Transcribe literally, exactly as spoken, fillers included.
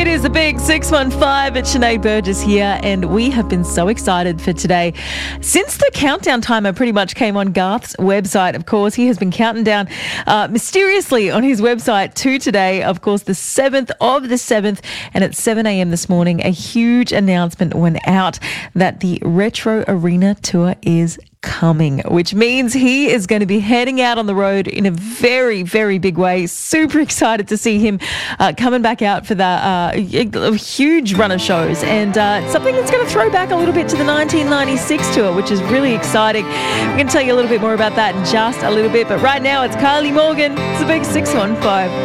It is a big six one five. It's Sinead Burgess here, and we have been so excited for today. Since the countdown timer pretty much came on Garth's website, of course, he has been counting down uh, mysteriously on his website to today, of course, the seventh of the seventh, and at seven a.m. this morning, a huge announcement went out that the Retro Arena Tour is coming, which means he is going to be heading out on the road in a very, very big way. Super excited to see him uh, coming back out for that uh, a huge run of shows, and uh, something that's going to throw back a little bit to the nineteen ninety-six tour, which is really exciting. We're going to tell you a little bit more about that in just a little bit, but right now it's Kylie Morgan. It's a big six one five.